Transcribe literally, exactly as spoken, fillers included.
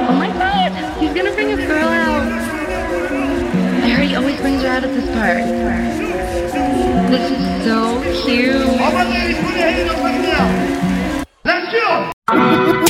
Oh my god! He's gonna bring his girl out. I heard he always brings her out at this part. This is so cute. All my ladies, put your hands up right now. Let's go!